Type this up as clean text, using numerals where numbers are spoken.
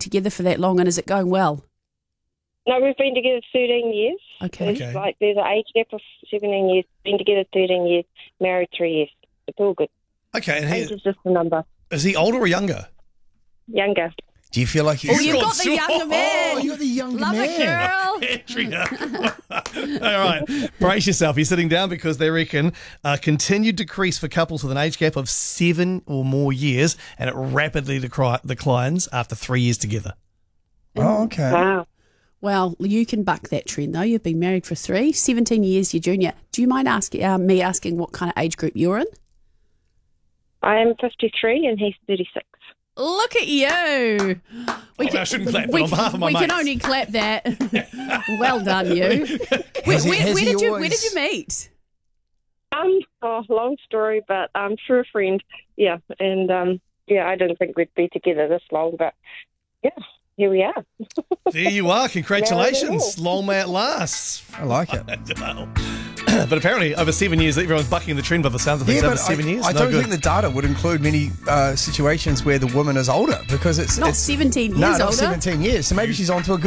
together for that long, and is it going well? No, we've been together 13 years. Okay. There's an age gap of 17 years. Been together 13 years, married 3 years. It's all good. Okay, and Age is just a number. is he older or younger? Younger. Do you feel like Oh, you've got the younger man. Oh, you're the younger Love man. it, girl. Andrea. All right, brace yourself. You're sitting down because they reckon continued decrease for couples with an age gap of 7 or more years, and it rapidly declines after 3 years together. Oh, okay. Wow. Well, you can buck that trend, though. You've been married for 17 years, you're junior. Do you mind me asking what kind of age group you're in? I am 53 and he's 36. Look at you. I shouldn't clap, but on behalf of my we mates. can only clap that. Well done, you. Where did you meet? Long story, but through a friend. Yeah, and I didn't think we'd be together this long, but yeah, here we are. There you are. Congratulations. Long may it last. I like it. But apparently, over 7 years, everyone's bucking the trend by the sounds of things. Over 7 years, I no don't good. think the data would include many situations where the woman is older because it's Not 17 years no, older. not 17 years. So maybe she's on to a good